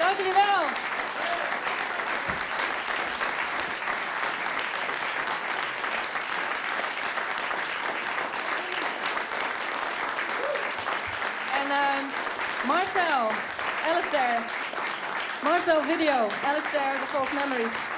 Dank jullie wel. En Marcel, Alistair, Marcel Video, Alistair, The False Memories.